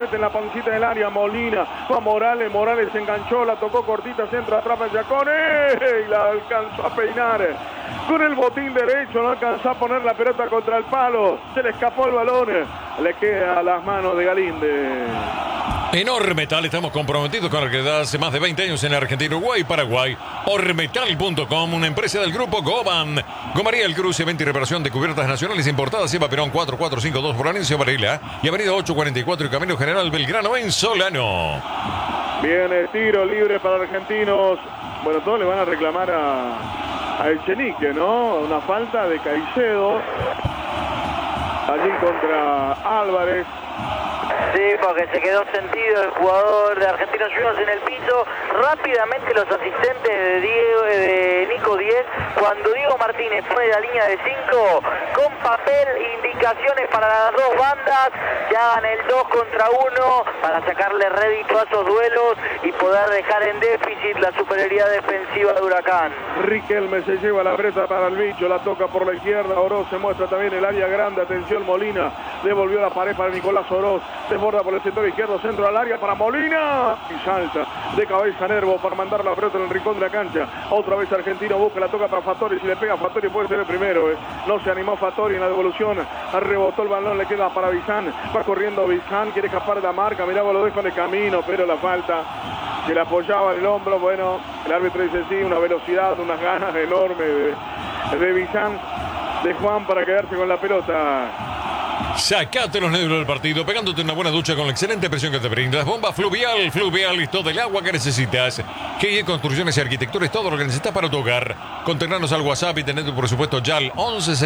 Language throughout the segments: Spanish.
mete en la pancita del área, Molina, va Morales, Morales se enganchó, la tocó cortita, centro, atrapa el Yacone, y la alcanzó a peinar. Con el botín derecho, no alcanzó a poner la pelota contra el palo, se le escapó el balón, le queda a las manos de Galíndez. En Ormetal estamos comprometidos con la que da hace más de 20 años en Argentina, Uruguay y Paraguay. Ormetal.com, una empresa del grupo Goban. Gomaría El Cruce, venta y reparación de cubiertas nacionales importadas. Eva Perón 4452 Florencio Varela y avenida 844 y Camino General Belgrano en Solano. Viene tiro libre para Argentinos. Bueno, todos le van a reclamar a Echenique, ¿no? Una falta de Caicedo. Allí contra Álvarez. Sí, porque se quedó sentido el jugador de Argentinos Juniors en el piso. Rápidamente los asistentes de Nico 10, cuando Diego Martínez pone la línea de 5, con papel, indicaciones para las dos bandas, que hagan el 2 contra 1 para sacarle rédito a esos duelos y poder dejar en déficit la superioridad defensiva de Huracán. Riquelme se lleva la presa para el bicho, la toca por la izquierda, Oroz se muestra también el área grande, atención Molina, devolvió la pared para Nicolás Oroz, desborda por el sector izquierdo, centro al área para Molina, y salta de cabeza Nervo para mandar la pelota en el rincón de la cancha. Otra vez Argentino busca, la toca para Fattori, si le pega a Fattori puede ser el primero, no se animó Fattori en la devolución, rebotó el balón, le queda para Bizán, va corriendo Bizán, quiere escapar de la marca, mirá, lo deja en el camino, pero la falta se le apoyaba en el hombro. Bueno, el árbitro dice sí, una velocidad, unas ganas enormes de Bizán, de Juan, para quedarse con la pelota. Sacate los nervios del partido pegándote una buena ducha con la excelente presión que te brinda. Bomba Fluvial, Fluvial y todo el agua que necesitas. GIE Construcciones y Arquitectura es todo lo que necesitas para tu hogar. Contactarnos al WhatsApp y tener tu presupuesto ya al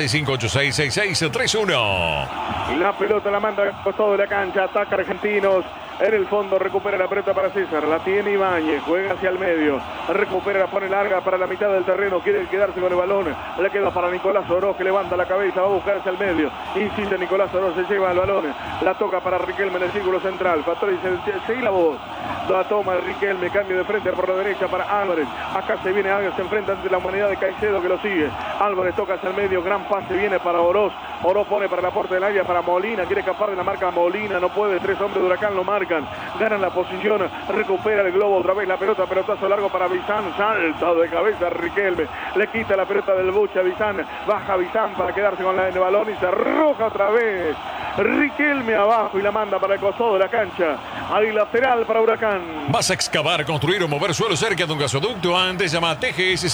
1165866631. La pelota la manda al costado de la cancha, ataca Argentinos. En el fondo recupera la pelota para César, la tiene Ibáñez, juega hacia el medio, recupera, la pone larga para la mitad del terreno, quiere quedarse con el balón, le queda para Nicolás Oroz, que levanta la cabeza, va a buscar hacia el medio, insiste Nicolás Oroz, se lleva el balón, la toca para Riquelme en el círculo central, Fattori dice, seguí la voz, la toma Riquelme, cambio de frente por la derecha para Álvarez, acá se viene Álvarez, se enfrenta ante la humanidad de Caicedo que lo sigue, Álvarez toca hacia el medio, gran pase viene para Oroz, Oroz pone para la puerta del área para Molina, quiere escapar de la marca Molina, no puede, 3 hombres de Huracán lo marcan, ganan la posición, recupera el globo otra vez, la pelota, pelotazo largo para Bizán, salta de cabeza Riquelme, le quita la pelota del buche a Bizán, baja Bizán para quedarse con el balón y se arroja otra vez Riquelme abajo y la manda para el costado de la cancha. Ahí lateral para Huracán. ¿Vas a excavar, construir o mover suelo cerca de un gasoducto? Antes llama a TGS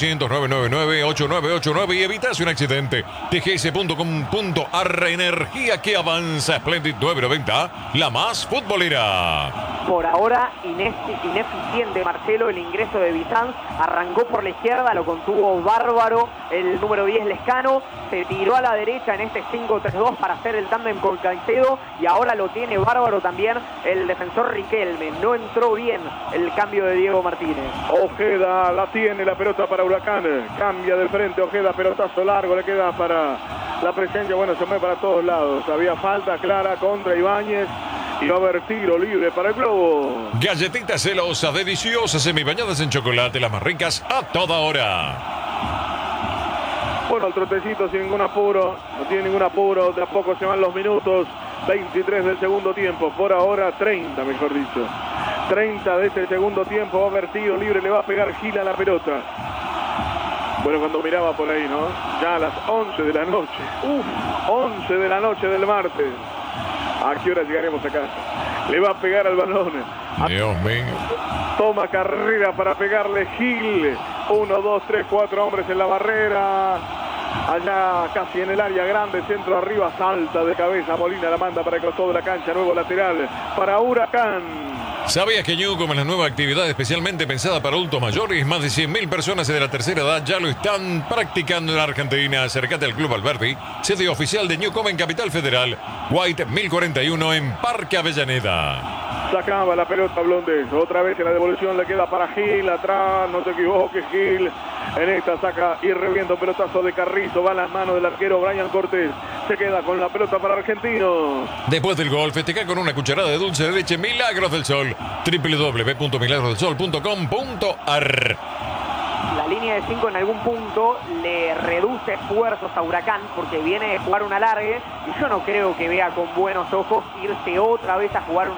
0800-999-8989 y evitas un accidente. TGS.com.ar, energía que avanza. Splendid 990, la más futbolera. Por ahora ineficiente Marcelo el ingreso de Bizán, arrancó por la izquierda, lo contuvo bárbaro el número 10 Lescano, se tiró a la derecha en este 5-3-2 para hacer el tándem con Caicedo y ahora lo tiene bárbaro también el defensor Riquelme. No entró bien el cambio de Diego Martínez. Ojeda la tiene, la pelota para Huracán, cambia de frente Ojeda, pelotazo largo, le queda para la presencia, bueno, se mueve para todos lados, había falta clara contra Ibáñez. Y va a haber tiro libre para el globo. Galletitas celosas, deliciosas, semibañadas en chocolate, las más ricas a toda hora. Bueno, el trotecito sin ningún apuro, no tiene ningún apuro, de a poco se van los minutos. 23 del segundo tiempo, por ahora 30, mejor dicho. 30 de este segundo tiempo, va a haber tiro libre, le va a pegar Gil a la pelota. Bueno, cuando miraba por ahí, ¿no? Ya a las 11 de la noche. 11 de la noche del martes. ¿A qué hora llegaremos a casa? Le va a pegar al balón. Dios mío. Toma carrera para pegarle Gil. 1, 2, 3, 4 hombres en la barrera. Allá casi en el área grande, centro arriba, salta de cabeza. Molina la manda para el costado de la cancha. Nuevo lateral para Huracán. ¿Sabías que Newcom es la nueva actividad especialmente pensada para adultos mayores? Más de 100.000 personas de la tercera edad ya lo están practicando en Argentina. Acércate al Club Alberti, sede oficial de Newcom en Capital Federal. White 1041 en Parque Avellaneda. Sacaba la pelota Blondes. Otra vez en la devolución le queda para Gil. Atrás, no te equivoques, Gil. En esta saca y revienta un pelotazo de Carrizo. Va a las manos del arquero Brian Cortés. Se queda con la pelota para Argentinos. Después del gol, festeja con una cucharada de dulce de leche Milagros del Sol. www.milagrosdelsol.com.ar. La línea de 5 en algún punto le reduce esfuerzos a Huracán porque viene de jugar un alargue y yo no creo que vea con buenos ojos irse otra vez a jugar un